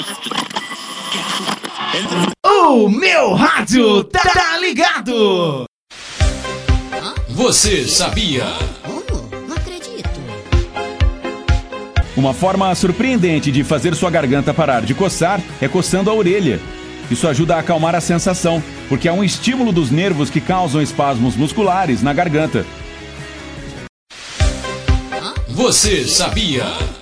O meu rádio tá ligado! Você sabia? Não acredito. Uma forma surpreendente de fazer sua garganta parar de coçar é coçando a orelha. Isso ajuda a acalmar a sensação, porque há um estímulo dos nervos que causam espasmos musculares na garganta. Você sabia?